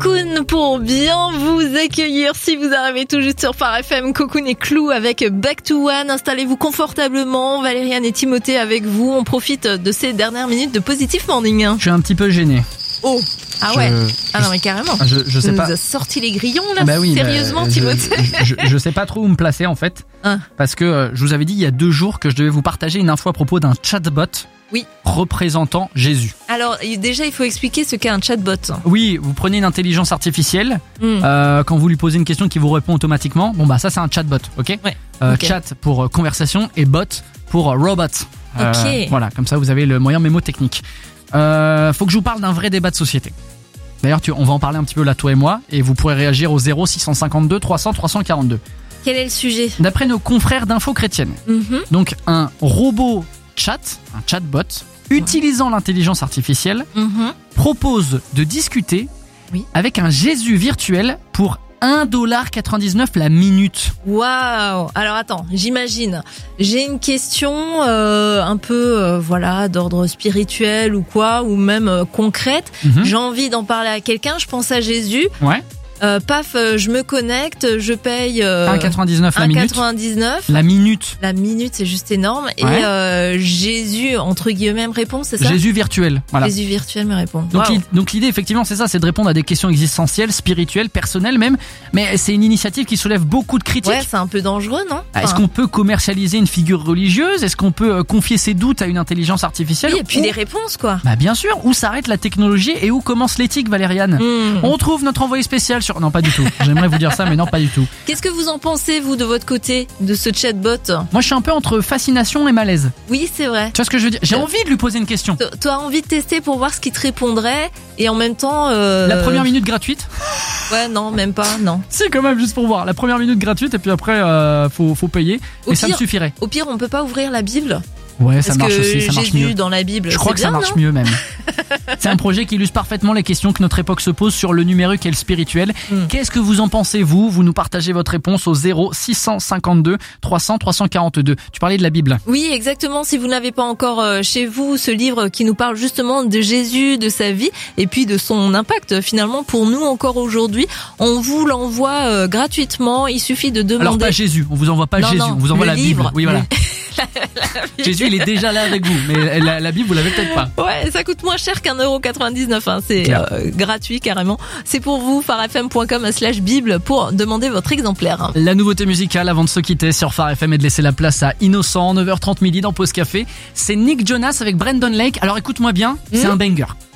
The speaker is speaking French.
Cocoon pour bien vous accueillir si vous arrivez tout juste sur Phare FM. Cocoon et Clou avec Back to One. Installez-vous confortablement. Valériane et Timothée avec vous. On profite de ces dernières minutes de Positive Morning. Je suis un petit peu gêné. Oh, ah ouais. Ah non mais carrément. Je sais pas. Nous a sorti les grillons là. Bah oui, sérieusement, Timothée. Je sais pas trop où me placer en fait. Parce que je vous avais dit il y a 2 jours que je devais vous partager une info à propos d'un chatbot. Oui. Représentant Jésus. Alors déjà il faut expliquer ce qu'est un chatbot. Oui, vous prenez une intelligence artificielle, quand vous lui posez une question qui vous répond automatiquement, bon bah ça c'est un chatbot, ok, ouais, okay. Chat pour conversation et bot pour robot. Ok. Voilà, comme ça vous avez le moyen mémotechnique. Faut que je vous parle d'un vrai débat de société. D'ailleurs on va en parler un petit peu là toi et moi, et vous pourrez réagir au 0652 300 342. Quel est le sujet? D'après nos confrères d'Info Chrétienne, donc un robot chat, un chatbot, utilisant l'intelligence artificielle, propose de discuter avec un Jésus virtuel pour $1,99 la minute. Waouh! Alors attends, j'imagine. J'ai une question un peu voilà d'ordre spirituel ou quoi, ou même concrète. J'ai envie d'en parler à quelqu'un. Je pense à Jésus. Ouais. Paf, je me connecte, je paye 1,99 la minute. 1,99 la minute. La minute, c'est juste énorme. Ouais. Et Jésus, entre guillemets, me répond, c'est ça? Jésus virtuel, voilà. Jésus virtuel me répond. Donc l'idée, effectivement, c'est ça, c'est de répondre à des questions existentielles, spirituelles, personnelles même. Mais c'est une initiative qui soulève beaucoup de critiques. Ouais, c'est un peu dangereux, non? Est-ce qu'on peut commercialiser une figure religieuse? Est-ce qu'on peut confier ses doutes à une intelligence artificielle? Oui, et puis les réponses, quoi. Bah bien sûr. Où s'arrête la technologie et où commence l'éthique, Valériane? On trouve notre envoyé spécial sur... Non, pas du tout. J'aimerais vous dire ça, mais non, pas du tout. Qu'est-ce que vous en pensez, vous, de votre côté, de ce chatbot? Moi, je suis un peu entre fascination et malaise. Oui, c'est vrai. Tu vois ce que je veux dire? J'ai envie de lui poser une question. Toi, as envie de tester pour voir ce qu'il te répondrait, et en même temps... La première minute gratuite? Ouais, non, même pas, non. Si, quand même, juste pour voir. La première minute gratuite, et puis après, faut payer. Et ça me suffirait. Au pire, on peut pas ouvrir la Bible? Ouais, ça marche aussi, ça marche Jésus mieux. Dans la Bible, je crois que bien, ça marche non? mieux même. C'est un projet qui illustre parfaitement les questions que notre époque se pose sur le numérique et le spirituel. Qu'est-ce que vous en pensez, vous nous partagez votre réponse au 0652 300 342. Tu parlais de la Bible. Oui, exactement. Si vous n'avez pas encore chez vous ce livre qui nous parle justement de Jésus, de sa vie et puis de son impact finalement pour nous encore aujourd'hui, on vous l'envoie gratuitement. Il suffit de demander. Alors pas Jésus, on vous envoie pas Jésus, on vous envoie la Bible. Oui, voilà. Jésus, il est déjà là avec vous, mais la Bible, vous l'avez peut-être pas. Ouais, ça coûte moins cher qu'1,99 €, hein. C'est gratuit carrément. C'est pour vous, pharefm.com/bible pour demander votre exemplaire. La nouveauté musicale avant de se quitter sur Phare FM et de laisser la place à Innocent, 9h30 midi dans Pause Café. C'est Nick Jonas avec Brandon Lake. Alors écoute-moi bien, c'est un banger.